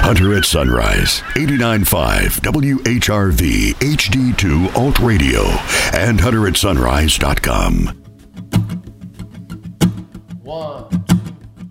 Hunter at Sunrise, 89.5 WHRV HD2 Alt Radio, and hunteratsunrise.com. 1